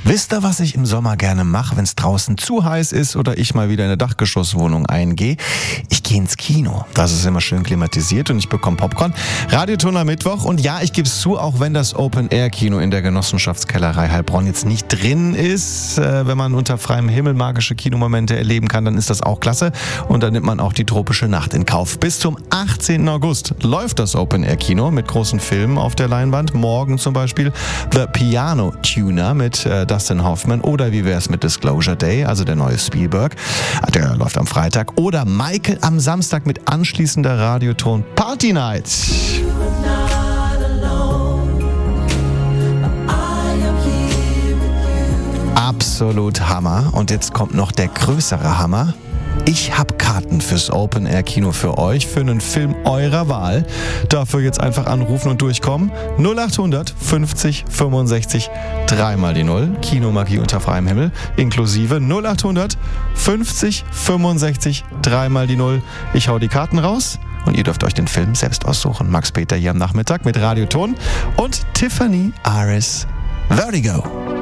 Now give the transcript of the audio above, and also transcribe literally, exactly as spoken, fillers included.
Wisst ihr, was ich im Sommer gerne mache, wenn es draußen zu heiß ist oder ich mal wieder in eine Dachgeschosswohnung eingehe? Ich gehe ins Kino. Das ist immer schön klimatisiert und ich bekomme Popcorn. Radioton am Mittwoch. Und ja, ich gebe es zu, auch wenn das Open-Air-Kino in der Genossenschaftskellerei Heilbronn jetzt nicht drin ist, äh, wenn man unter freiem Himmel magische Kinomomente erleben kann, dann ist das auch klasse. Und dann nimmt man auch die tropische Nacht in Kauf. Bis zum achtzehnten August läuft das Open-Air-Kino mit großen Filmen auf der Leinwand. Morgen zum Beispiel The Piano Tuner mit äh, Dustin Hoffman, oder wie wär's mit Disclosure Day, also der neue Spielberg, der läuft am Freitag, oder Michael am Samstag mit anschließender Radioton Party Night. Absolut Hammer. Und jetzt kommt noch der größere Hammer. Ich habe Karten fürs Open-Air-Kino für euch, für einen Film eurer Wahl. Dafür jetzt einfach anrufen und durchkommen. null acht hundert fünfzig fünfundsechzig dreimal die null. Kinomagie unter freiem Himmel. Inklusive null acht hundert fünfzig fünfundsechzig dreimal die null. Ich hau die Karten raus und ihr dürft euch den Film selbst aussuchen. Max Peter hier am Nachmittag mit Radioton und Tiffany Aris. Vertigo.